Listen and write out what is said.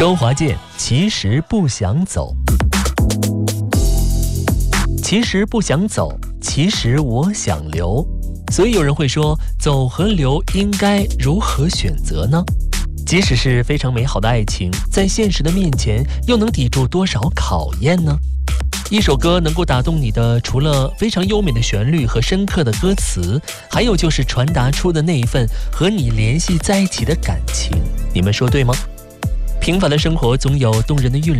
周华健，其实不想走。其实不想走，其实我想留。所以有人会说，走和留应该如何选择呢？即使是非常美好的爱情，在现实的面前，又能抵住多少考验呢？一首歌能够打动你的，除了非常优美的旋律和深刻的歌词，还有就是传达出的那一份和你联系在一起的感情。你们说对吗？平凡的生活总有动人的韵律。